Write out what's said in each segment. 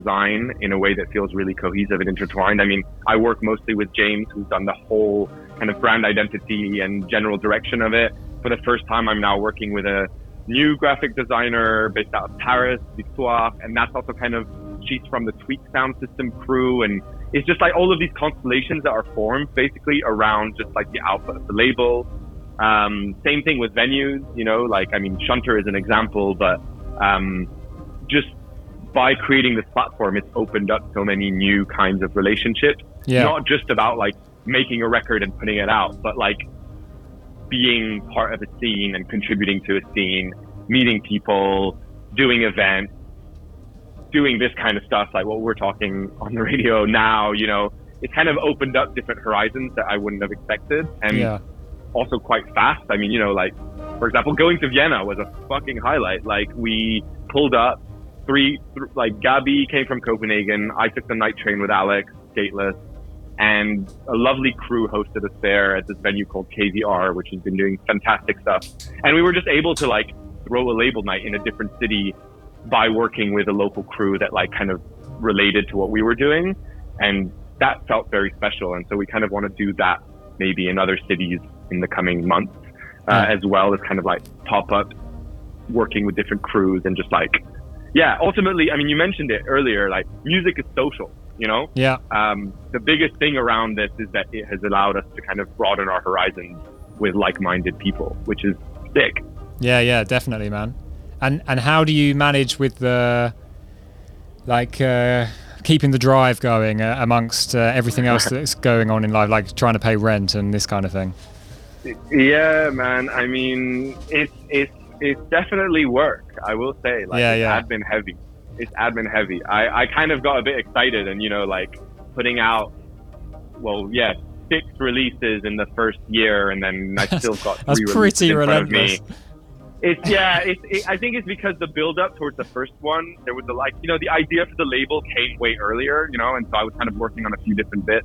design in a way that feels really cohesive and intertwined. I mean, I work mostly with James, who's done the whole kind of brand identity and general direction of it. For the first time, I'm now working with a new graphic designer based out of Paris, Victoire, and that's also kind of, she's from the Tweak Sound System crew, and it's just like all of these constellations that are formed basically around just like the output of the label. Same thing with venues, you know, like, I mean, Shunter is an example, but just by creating this platform, it's opened up so many new kinds of relationships. Yeah. Not just about like making a record and putting it out, but like being part of a scene and contributing to a scene, meeting people, doing events, doing this kind of stuff, like what we're talking on the radio now, you know, it's kind of opened up different horizons that I wouldn't have expected. And also quite fast. I mean, you know, like, for example, going to Vienna was a fucking highlight. Like, we pulled up like Gabi came from Copenhagen. I took the night train with Alex, Gateless, and a lovely crew hosted us there at this venue called KVR, which has been doing fantastic stuff. And we were just able to like throw a label night in a different city by working with a local crew that like kind of related to what we were doing. And that felt very special. And so we kind of want to do that maybe in other cities in the coming months, as well as kind of like pop up working with different crews and just like, ultimately, I mean, you mentioned it earlier, like music is social, you know? Yeah. The biggest thing around this is that it has allowed us to kind of broaden our horizons with like-minded people, which is sick. Yeah, definitely, man. And how do you manage with the, like, keeping the drive going amongst everything else that's going on in life, like trying to pay rent and this kind of thing? Yeah, man. I mean, it's definitely work, I will say. Like, admin heavy. It's admin heavy. I kind of got a bit excited and, you know, like putting out, 6 releases in the first year, and then I still got 3 That's pretty relentless. I think it's because the build up towards the first one, there was the idea for the label came way earlier, you know, and so I was kind of working on a few different bits.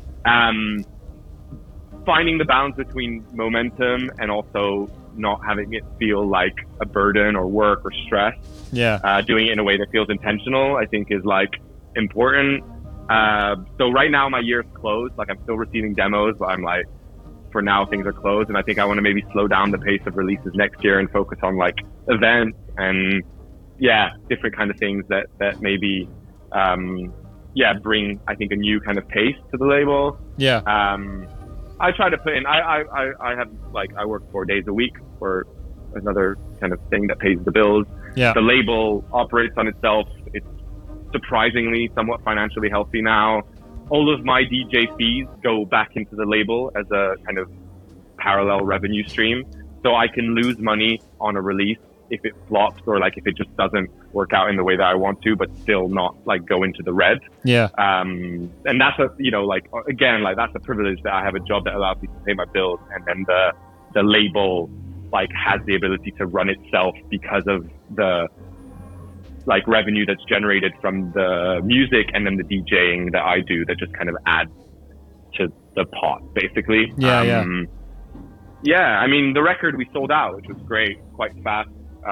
Finding the balance between momentum and also not having it feel like a burden or work or stress. Yeah. Doing it in a way that feels intentional, I think is like important. So right now my year's closed. Like, I'm still receiving demos, but I'm like, for now things are closed, and I think I want to maybe slow down the pace of releases next year and focus on like events and different kind of things that maybe bring, I think, a new kind of pace to the label. I try to put in, I have like, I work 4 days a week for another kind of thing that pays the bills. The label operates on itself. It's surprisingly somewhat financially healthy now. All of my DJ fees go back into the label as a kind of parallel revenue stream. So I can lose money on a release if it flops, or like if it just doesn't work out in the way that I want to, but still not like go into the red. And that's that's a privilege that I have a job that allows me to pay my bills, and then the label like has the ability to run itself because of the like revenue that's generated from the music and then the DJing that I do, that just kind of adds to the pot, basically. I mean, the record we sold out, which was great, quite fast.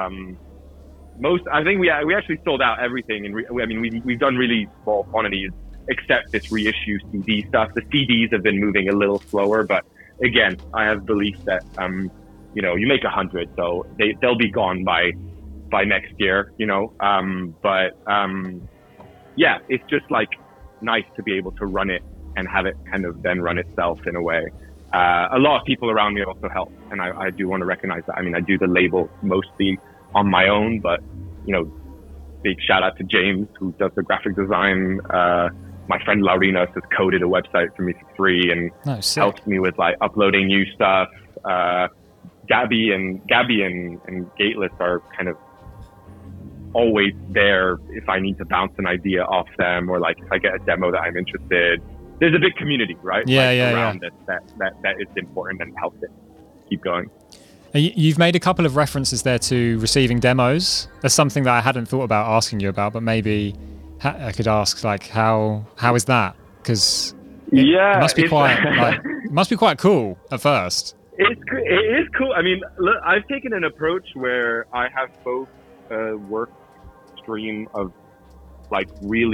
I think we actually sold out everything, and we've done really small quantities, except this reissue CD stuff. The CDs have been moving a little slower, but again, I have belief that you make 100, so they'll be gone by next year, you know. It's just like nice to be able to run it and have it kind of then run itself in a way. A lot of people around me also help, and I do want to recognize that. I mean, I do the label mostly on my own, but, you know, big shout out to James, who does the graphic design. My friend Laurinas has coded a website for me for free and helps me with like uploading new stuff. Gabi and Gateless are kind of always there if I need to bounce an idea off them, or like if I get a demo that I'm interested. There's a big community, right? Around this that is important and helps it keep going. You've made a couple of references there to receiving demos. That's something that I hadn't thought about asking you about, but maybe I could ask, like, how is that? Because it must be quite cool at first. It is cool. I mean, look, I've taken an approach where I have both a work stream of like really